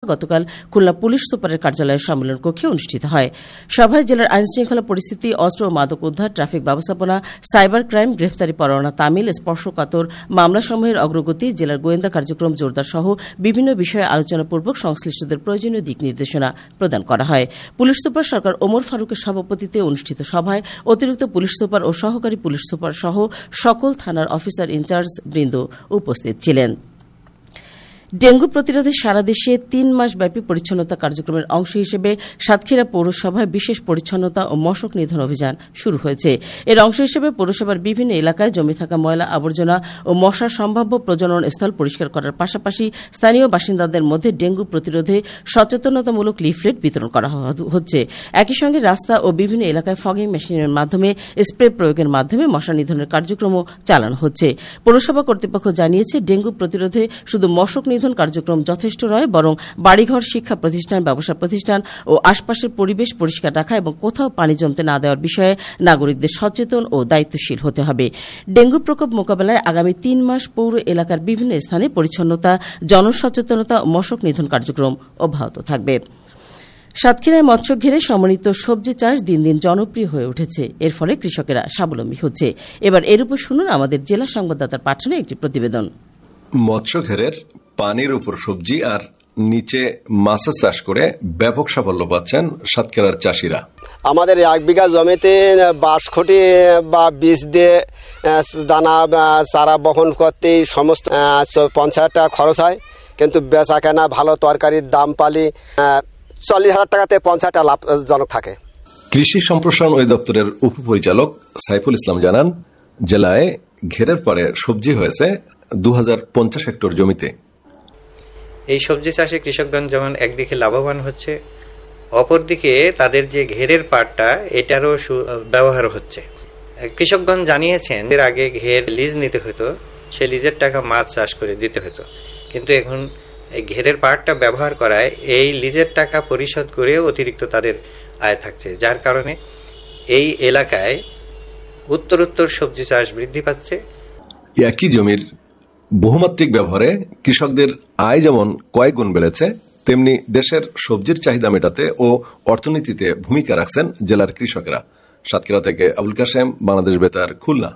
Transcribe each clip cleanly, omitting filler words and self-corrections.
গতকাল খুলনা পুলিশ সুপারের কার্যালয়ের সম্মেলন কক্ষে অনুষ্ঠিত হয়। সভায় জেলার আইনশৃঙ্খলা পরিস্থিতি, অস্ত্র ও মাদক উদ্ধার, ট্রাফিক ব্যবস্থাপনা, সাইবার ক্রাইম, গ্রেফতারি পরোয়ানা তামিল, স্পর্শকাতর মামলাসমূহের অগ্রগতি, জেলার গোয়েন্দা কার্যক্রম জোরদার সহ বিভিন্ন বিষয়ে আলোচনাপূর্বক সংশ্লিষ্টদের প্রয়োজনীয় দিক নির্দেশনা প্রদান করা হয়। পুলিশ সুপার সরকার ওমর ফারুকের সভাপতিত্বে অনুষ্ঠিত সভায় অতিরিক্ত পুলিশ সুপার ও সহকারী পুলিশ সুপার সহ সকল থানার অফিসার ইনচার্জ বৃন্দ উপস্থিত ছিলেন। ডেঙ্গু প্রতিরোধে সারা দেশে ৩ মাসব্যাপী পরিচ্ছন্নতা কার্যক্রমের অংশ হিসেবে সাতক্ষীরা পৌরসভায় বিশেষ পরিচ্ছন্নতা ও মশক নিধন অভিযান শুরু হয়েছে। এর অংশ হিসেবে পৌরসভার বিভিন্ন এলাকায় জমে থাকা ময়লা আবর্জনা ও মশার সম্ভাব্য প্রজনন স্থল পরিষ্কার করার পাশাপাশি স্থানীয় বাসিন্দাদের মধ্যে ডেঙ্গু প্রতিরোধে সচেতনতামূলক লিফলেট বিতরণ করা হচ্ছে। একই সঙ্গে রাস্তা ও বিভিন্ন এলাকায় ফগিং মেশিনের মাধ্যমে স্প্রে প্রয়োগের মাধ্যমে মশা নিধনের কার্যক্রমও চালানো হচ্ছে। পৌরসভা কর্তৃপক্ষ জানিয়েছে, ডেঙ্গু প্রতিরোধে শুধু মশক নিধন কার্যক্রম যথেষ্ট নয়, বরং বাড়িঘর, শিক্ষা প্রতিষ্ঠান, ব্যবসা প্রতিষ্ঠান ও আশপাশের পরিবেশ পরিষ্কার রাখা এবং কোথাও পানি জমতে না দেওয়ার বিষয়ে নাগরিকদের সচেতন ও দায়িত্বশীল হতে হবে। ডেঙ্গু প্রকোপ মোকাবেলায় আগামী ৩ মাস পৌর এলাকার বিভিন্ন স্থানে পরিচ্ছন্নতা, জনসচেতনতা ও মশক নিধন কার্যক্রম অব্যাহত থাকবে। সাতক্ষীরায় মৎস্য ঘেরে সমন্বিত সবজি চাষ দিন দিন জনপ্রিয় হয়ে উঠেছে। এর ফলে কৃষকেরা স্বাবলম্বী হচ্ছে। এবার এর উপর শুনুন আমাদের জেলা সংবাদদাতার পাঠানো একটি প্রতিবেদন। মৎস্য ঘেরের পানির উপর সবজি আর নিচে মাছের চাষ করে ব্যাপক সাফল্য পাচ্ছেন সাতক্ষীরার চাষিরা। আমাদের 1 বিঘা জমিতে বাঁশখুঁটি বা বীজ দিয়ে দানা চারা বহন করতেই সমস্ত 50,000 টাকা খরচ হয়, কিন্তু বেচা কেনা ভালো তরকারির দাম পালি 40,000 টাকাতে 50 টাকা লাভজনক থাকে। কৃষি সম্প্রসারণ অধিদপ্তরের উপপরিচালক সাইফুল ইসলাম জানান, জেলায় ঘেরের পরে সবজি হয়েছে 2050 হেক্টর জমিতে। এই সবজি চাষে কৃষকগণ যেমন একদিকে লাভবান হচ্ছে, অপরদিকে তাদের যে ঘেরের পাটটা এটারও ব্যবহার হচ্ছে। কৃষকগণ জানিয়েছেন, এর আগে ঘের লিজ নিতে হতো, সে লিজের টাকা মাছ চাষ করে দিতে হতো, কিন্তু এখন এই ঘেরের পাটটা ব্যবহার করায় এই লিজের টাকা পরিশোধ করে অতিরিক্ত তাদের আয় থাকছে, যার কারণে এই এলাকায় উত্তরোত্তর সবজি চাষ বৃদ্ধি পাচ্ছে। একই জমির বহুমাত্রিক ব্যবহারে কৃষকদের আয় যেমন কয়েক গুণ বেড়েছে, তেমনি দেশের সবজির চাহিদা মেটাতে ও অর্থনীতিতে ভূমিকা রাখছেন জেলার কৃষকেরা। সাতক্ষীরা থেকে আবুল কাশেম, বাংলাদেশ বেতার, খুলনা।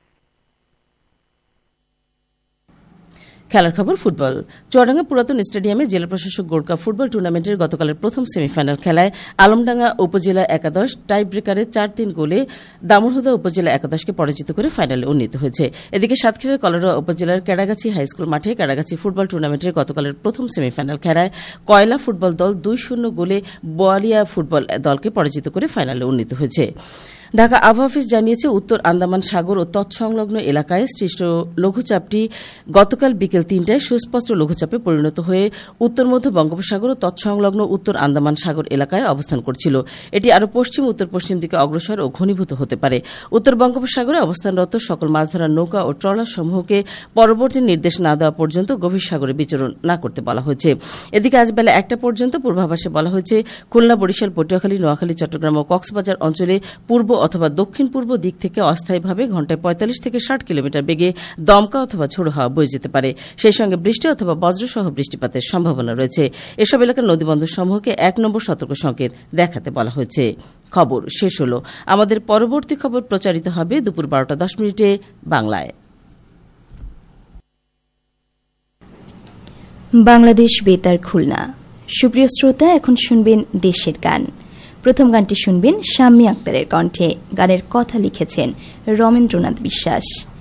খেলার খবর, ফুটবল। চুয়াডাঙ্গা পুরাতন স্টেডিয়ামে জেলা প্রশাসক গোল্ড কাপ ফুটবল টুর্নামেন্টের গতকালের প্রথম সেমিফাইনাল খেলায় আলমডাঙ্গা উপজেলা একাদশ টাই ব্রেকারে 4-3 গোলে দামুড়হুদা উপজেলা একাদশকে পরাজিত করে ফাইনালে উন্নীত হয়েছে। এদিকে সাতক্ষীরার কলারোয়া উপজেলার কেড়াগাছি হাইস্কুল মাঠে কেড়াগাছি ফুটবল টুর্নামেন্টের গতকালের প্রথম সেমিফাইনাল খেলায় কয়লা ফুটবল দল 2-0 গোলে বোয়ালিয়া ফুটবল দলকে পরাজিত করে ফাইনালে উন্নীত হয়েছে। ঢাকা আবহাওয়া অফিস জানিয়েছে, উত্তর আন্দামান সাগর ও তৎসংলগ্ন এলাকায় সৃষ্ট লঘুচাপটি গতকাল বিকেল 3টায় সুস্পষ্ট লঘুচাপে পরিণত হয়ে উত্তর মধ্য বঙ্গোপসাগর ও তৎসংলগ্ন উত্তর আন্দামান সাগর এলাকায় অবস্থান করছিল। এটি আরও পশ্চিম উত্তর পশ্চিম দিকে অগ্রসর ও ঘনীভূত হতে পারে। উত্তর বঙ্গোপসাগরে অবস্থানরত সকল মাছ ধরার নৌকা ও ট্রলার সমূহকে পরবর্তী নির্দেশ না দেওয়া পর্যন্ত গভীর সাগরে বিচরণ না করতে বলা হয়েছে। এদিকে আজ বেলা 1টা পর্যন্ত পূর্বাভাসে বলা হয়েছে, খুলনা, বরিশাল, পটুয়াখালী, নোয়াখালী, চট্টগ্রাম ও কক্সবাজার অঞ্চলে পূর্ব অথবা দক্ষিণ পূর্ব দিক থেকে অস্থায়ীভাবে ঘণ্টায় 45 থেকে 60 কিলোমিটার বেগে দমকা অথবা ঝোড়ো হাওয়া বয়ে যেতে পারে। সেই সঙ্গে বৃষ্টি অথবা বজ্রসহ বৃষ্টিপাতের সম্ভাবনা রয়েছে। এসব এলাকার নদীবন্দর সমূহকে 1 নম্বর সতর্ক সংকেত দেখাতে বলা হয়েছে। খবর শেষ হল। আমাদের পরবর্তী খবর প্রচারিত হবে দুপুর 12টা 10 মিনিটে বাংলায়। বাংলাদেশ বেতার, খুলনা। সুপ্রিয় শ্রোতা, এখন শুনবেন দেশের গান। প্রথম গানটি শুনবেন শাম্মী আক্তারের কণ্ঠে। গানের কথা লিখেছেন রমেন্দ্রনাথ বিশ্বাস।